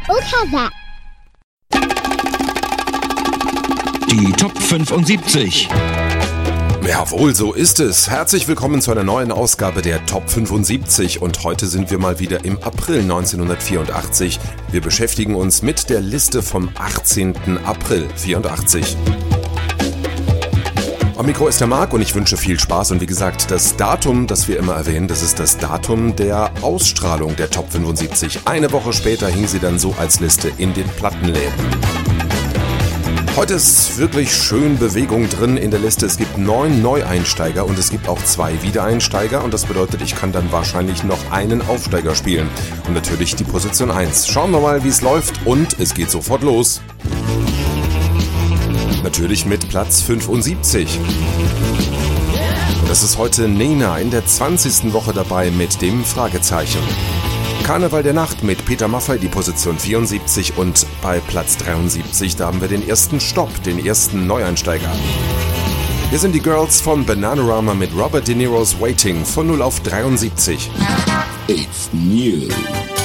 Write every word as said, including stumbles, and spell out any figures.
Look at that. Die Top fünfundsiebzig. Jawohl, so ist es. Herzlich willkommen zu einer neuen Ausgabe der Top fünfundsiebzig und heute sind wir mal wieder im April neunzehnhundertvierundachtzig. Wir beschäftigen uns mit der Liste vom achtzehnten April vierundachtzig. Am Mikro ist der Marc und ich wünsche viel Spaß und wie gesagt, das Datum, das wir immer erwähnen, das ist das Datum der Ausstrahlung der Top fünfundsiebzig. Eine Woche später hing sie dann so als Liste in den Plattenläden. Heute ist wirklich schön Bewegung drin in der Liste. Es gibt neun Neueinsteiger und es gibt auch zwei Wiedereinsteiger und das bedeutet, ich kann dann wahrscheinlich noch einen Aufsteiger spielen. Und natürlich die Position eins. Schauen wir mal, wie es läuft und es geht sofort los. Natürlich mit Platz fünfundsiebzig. Das ist heute Nena in der zwanzigsten Woche dabei mit dem Fragezeichen. Karneval der Nacht mit Peter Maffay, die Position vierundsiebzig und bei Platz dreiundsiebzig, da haben wir den ersten Stopp, den ersten Neueinsteiger. Wir sind die Girls von Bananarama mit Robert De Niro's Waiting von null auf dreiundsiebzig. It's new.